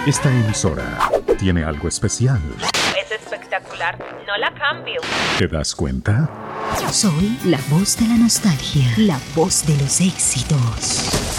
Esta emisora tiene algo especial. Es espectacular, no la cambio. ¿Te das cuenta? Soy la voz de la nostalgia, la voz de los éxitos.